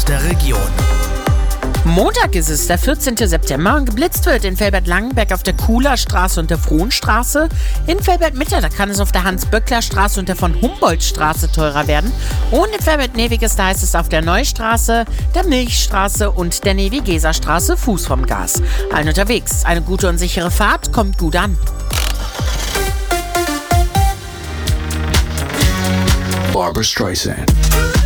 aus der Region. Montag ist es, der 14. September. Geblitzt wird in Velbert-Langenberg auf der Kuhler Straße und der Frohnstraße. In Velbert-Mitte, da kann es auf der Hans-Böckler-Straße und der von Humboldt-Straße teurer werden. Und in Velbert-Neviges, da heißt es auf der Neustraße, der Milchstraße und der Nevigeser-Straße Fuß vom Gas. Allen unterwegs, eine gute und sichere Fahrt, kommt gut an. Barbra Streisand.